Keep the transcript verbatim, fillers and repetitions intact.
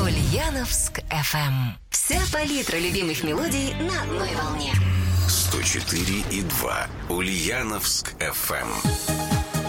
Ульяновск эф эм. Вся палитра любимых мелодий на одной волне. сто четыре и два Ульяновск эф эм.